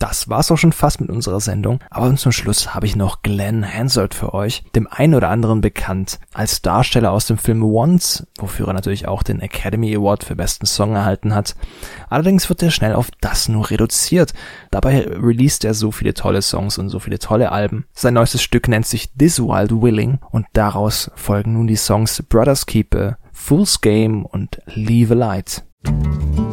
Das war's auch schon fast mit unserer Sendung, aber zum Schluss habe ich noch Glenn Hansard für euch, dem einen oder anderen bekannt als Darsteller aus dem Film Once, wofür er natürlich auch den Academy Award für besten Song erhalten hat. Allerdings wird er schnell auf das nur reduziert. Dabei released er so viele tolle Songs und so viele tolle Alben. Sein neuestes Stück nennt sich This Wild Willing und daraus folgen nun die Songs Brothers Keeper, Fool's Game und Leave a Light.